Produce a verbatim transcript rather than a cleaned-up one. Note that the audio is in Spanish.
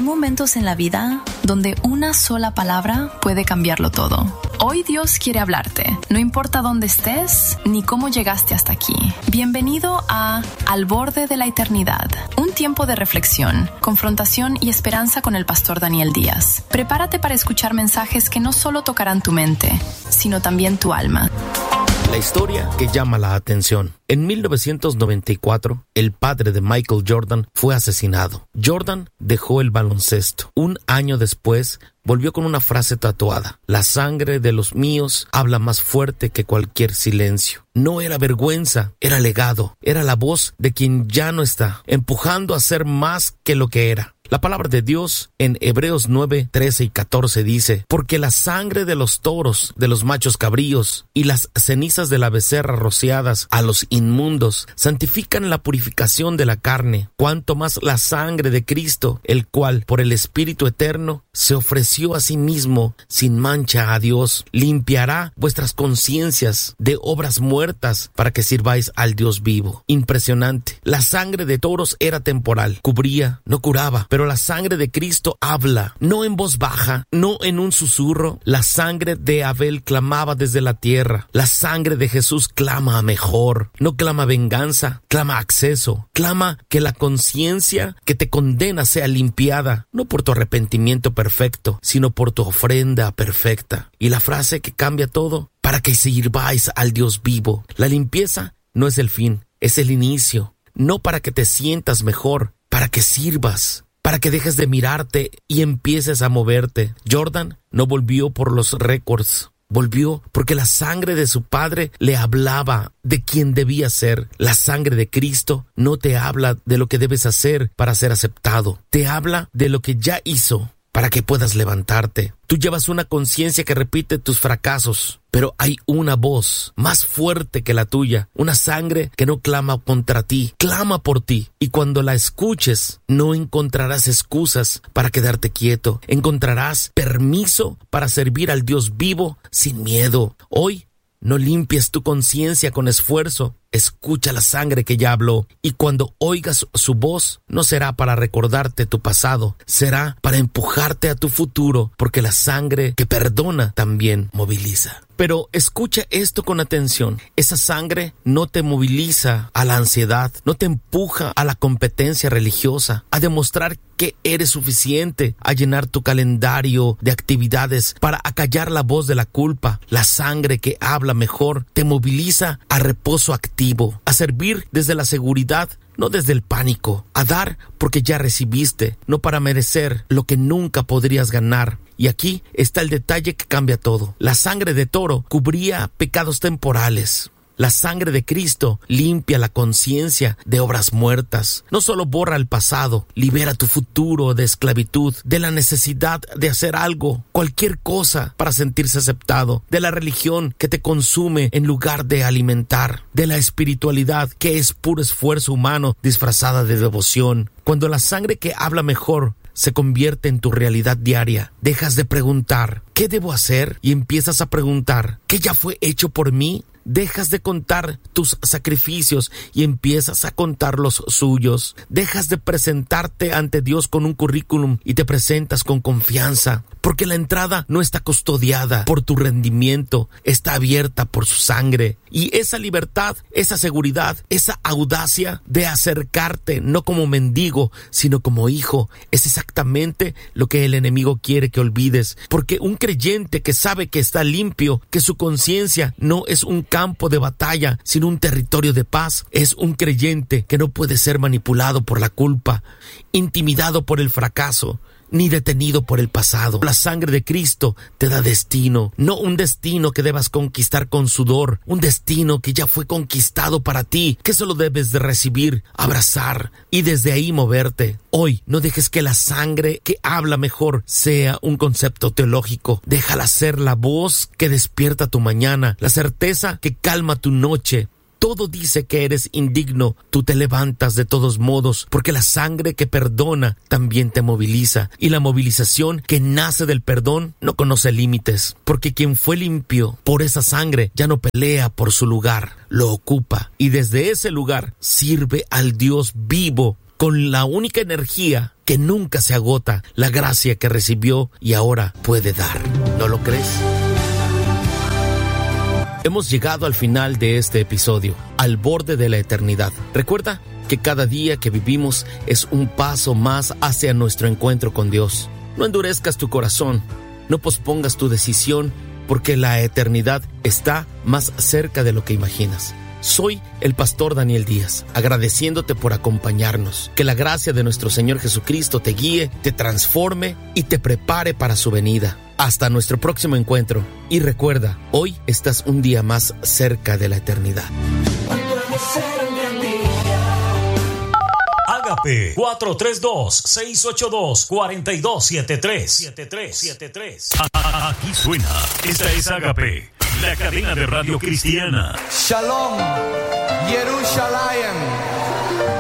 Hay momentos en la vida donde una sola palabra puede cambiarlo todo. Hoy Dios quiere hablarte, no importa dónde estés ni cómo llegaste hasta aquí. Bienvenido a Al Borde de la Eternidad, un tiempo de reflexión, confrontación y esperanza con el pastor Daniel Díaz. Prepárate para escuchar mensajes que no solo tocarán tu mente, sino también tu alma. La historia que llama la atención. En mil novecientos noventa y cuatro, el padre de Michael Jordan fue asesinado. Jordan dejó el baloncesto. Un año después, volvió con una frase tatuada: la sangre de los míos habla más fuerte que cualquier silencio. No era vergüenza, era legado. Era la voz de quien ya no está, empujando a ser más que lo que era. La palabra de Dios en Hebreos nueve, trece y catorce dice: porque la sangre de los toros, de los machos cabríos y las cenizas de la becerra rociadas a los inmundos santifican la purificación de la carne, cuanto más la sangre de Cristo, el cual por el Espíritu eterno se ofreció a sí mismo sin mancha a Dios, limpiará vuestras conciencias de obras muertas para que sirváis al Dios vivo. Impresionante. La sangre de toros era temporal, cubría, no curaba, pero Pero la sangre de Cristo habla, no en voz baja, no en un susurro. La sangre de Abel clamaba desde la tierra. La sangre de Jesús clama a mejor. No clama venganza, clama acceso. Clama que la conciencia que te condena sea limpiada, no por tu arrepentimiento perfecto, sino por tu ofrenda perfecta. Y la frase que cambia todo: para que sirváis al Dios vivo. La limpieza no es el fin, es el inicio. No para que te sientas mejor, para que sirvas, para que dejes de mirarte y empieces a moverte. Jordan no volvió por los récords, volvió porque la sangre de su padre le hablaba de quién debía ser. La sangre de Cristo no te habla de lo que debes hacer para ser aceptado, te habla de lo que ya hizo para que puedas levantarte. Tú llevas una conciencia que repite tus fracasos, pero hay una voz más fuerte que la tuya, una sangre que no clama contra ti, clama por ti. Y cuando la escuches, no encontrarás excusas para quedarte quieto, encontrarás permiso para servir al Dios vivo sin miedo. Hoy no limpies tu conciencia con esfuerzo. Escucha la sangre que ya habló, y cuando oigas su voz, no será para recordarte tu pasado, será para empujarte a tu futuro, porque la sangre que perdona también moviliza. Pero escucha esto con atención. Esa sangre no te moviliza a la ansiedad, no te empuja a la competencia religiosa, a demostrar que eres suficiente, a llenar tu calendario de actividades para acallar la voz de la culpa. La sangre que habla mejor te moviliza a reposo activo, a servir desde la seguridad, no desde el pánico, a dar porque ya recibiste, no para merecer lo que nunca podrías ganar. Y aquí está el detalle que cambia todo. La sangre de toro cubría pecados temporales. La sangre de Cristo limpia la conciencia de obras muertas. No solo borra el pasado, libera tu futuro de esclavitud, de la necesidad de hacer algo, cualquier cosa para sentirse aceptado, de la religión que te consume en lugar de alimentar, de la espiritualidad que es puro esfuerzo humano disfrazada de devoción. Cuando la sangre que habla mejor se convierte en tu realidad diaria, dejas de preguntar ¿qué debo hacer? Y empiezas a preguntar ¿qué ya fue hecho por mí? Dejas de contar tus sacrificios y empiezas a contar los suyos. Dejas de presentarte ante Dios con un currículum y te presentas con confianza, porque la entrada no está custodiada por tu rendimiento, está abierta por su sangre. Y esa libertad, esa seguridad, esa audacia de acercarte no como mendigo, sino como hijo, es exactamente lo que el enemigo quiere que olvides. Porque un creyente que sabe que está limpio, que su conciencia no es un campo de batalla, sino un territorio de paz, es un creyente que no puede ser manipulado por la culpa, intimidado por el fracaso, ni detenido por el pasado. La sangre de Cristo te da destino, no un destino que debas conquistar con sudor, un destino que ya fue conquistado para ti, que solo debes de recibir, abrazar y desde ahí moverte. Hoy no dejes que la sangre que habla mejor sea un concepto teológico. Déjala ser la voz que despierta tu mañana, la certeza que calma tu noche. Todo dice que eres indigno, tú te levantas de todos modos, porque la sangre que perdona también te moviliza, y la movilización que nace del perdón no conoce límites, porque quien fue limpio por esa sangre ya no pelea por su lugar, lo ocupa, y desde ese lugar sirve al Dios vivo con la única energía que que nunca se agota la gracia que recibió y ahora puede dar. ¿No lo crees? Hemos llegado al final de este episodio, al borde de la eternidad. Recuerda que cada día que vivimos es un paso más hacia nuestro encuentro con Dios. No endurezcas tu corazón, no pospongas tu decisión, porque la eternidad está más cerca de lo que imaginas. Soy el pastor Daniel Díaz, agradeciéndote por acompañarnos. Que la gracia de nuestro Señor Jesucristo te guíe, te transforme y te prepare para su venida. Hasta nuestro próximo encuentro. Y recuerda, hoy estás un día más cerca de la eternidad. Ágape cuatro tres dos, seis ocho dos, cuatro dos siete tres. Aquí suena. Esta es Ágape, la cadena de radio cristiana. Shalom, Jerusalén.